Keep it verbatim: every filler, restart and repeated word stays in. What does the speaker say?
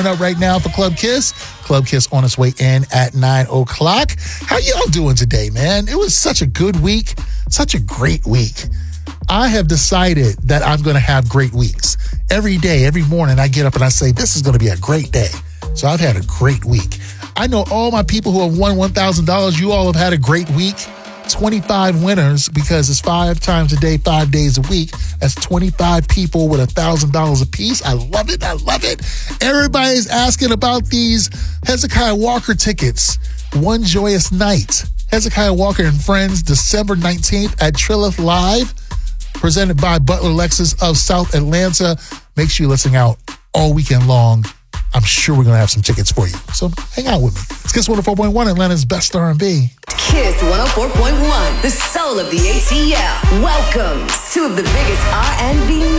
Up right now for Club Kiss. Club Kiss on its way in at nine o'clock. How y'all doing today, man? It was such a good week, such a great week. I have decided that I'm going to have great weeks. Every day, every morning, I get up and I say, this is going to be a great day. So I've had a great week. I know all my people who have won one thousand dollars. You all have had a great week. twenty-five winners, because it's five times a day, five days a week. That's twenty-five people with one thousand dollars apiece. I love it. I love it. Everybody's asking about these Hezekiah Walker tickets. One Joyous Night. Hezekiah Walker and Friends, December nineteenth at Trilith Live, presented by Butler Lexus of South Atlanta. Make sure you listen out all weekend long. I'm sure we're going to have some tickets for you. So hang out with me. It's Kiss one oh four point one, Atlanta's best R and B. Kiss one oh four point one, the soul of the A T L. Welcome to the biggest R and B